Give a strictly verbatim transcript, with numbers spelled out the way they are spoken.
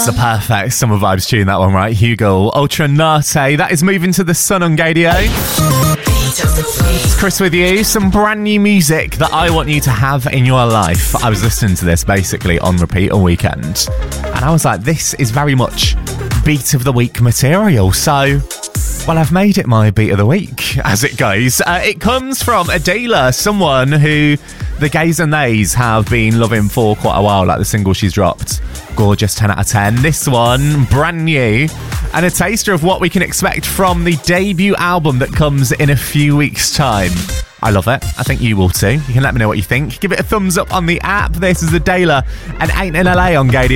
the perfect summer vibes tune, that one, right? Hugo, Ultra Nate. That is Moving to the Sun on Gadio. It's Chris with you. Some brand new music that I want you to have in your life. I was listening to this basically on repeat all weekend, and I was like, this is very much beat of the week material. So, well, I've made it my beat of the week, as it goes. Uh, it comes from Adela, someone who the gays and theys have been loving for quite a while, like the single she's dropped. Gorgeous, ten out of ten. This one, brand new, and a taster of what we can expect from the debut album that comes in a few weeks' time. I love it. I think you will too. You can let me know what you think. Give it a thumbs up on the app. This is Adela and Ain't in L A on Gadio.